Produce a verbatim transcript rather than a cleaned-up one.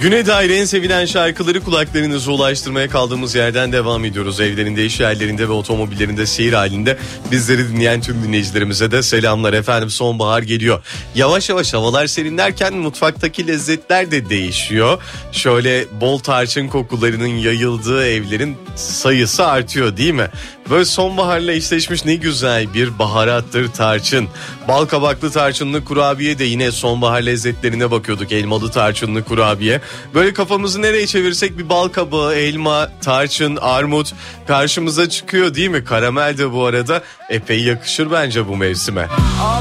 Güne dair en sevilen şarkıları kulaklarınıza ulaştırmaya kaldığımız yerden devam ediyoruz. Evlerinde, iş yerlerinde ve otomobillerinde seyir halinde bizleri dinleyen tüm dinleyicilerimize de selamlar efendim. Sonbahar geliyor. Yavaş yavaş havalar serinlerken mutfaktaki lezzetler de değişiyor. Şöyle bol tarçın kokularının yayıldığı evlerin sayısı artıyor değil mi? Böyle sonbaharla eşleşmiş ne güzel bir baharattır tarçın. Bal kabaklı tarçınlı kurabiye de yine sonbahar lezzetlerine bakıyorduk. Elmalı tarçınlı kurabiye. Böyle kafamızı nereye çevirsek bir bal kabağı, elma, tarçın, armut karşımıza çıkıyor değil mi? Karamel de bu arada epey yakışır bence bu mevsime.